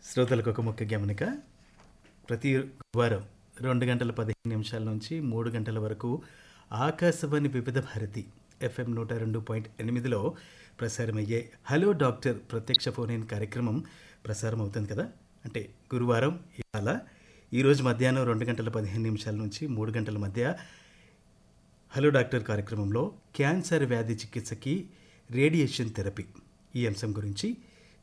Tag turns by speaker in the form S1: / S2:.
S1: శ్రోతలకు ఒక ముఖ్య గమనిక. ప్రతి వారం 2 గంటల 15 నిమిషాల నుంచి 3 గంటల వరకు ఆకాశవాణి వివిధ భారతి FM 102.8లో ప్రసారమయ్యే హలో డాక్టర్ ప్రత్యక్ష ఫోన్ ఇన్ కార్యక్రమం ప్రసారం అవుతుంది కదా. అంటే గురువారం ఇవాళ ఈరోజు మధ్యాహ్నం 2 గంటల 15 నిమిషాల నుంచి 3 గంటల మధ్య హలో డాక్టర్ కార్యక్రమంలో క్యాన్సర్ వ్యాధి చికిత్సకి రేడియేషన్ థెరపీ ఈ అంశం గురించి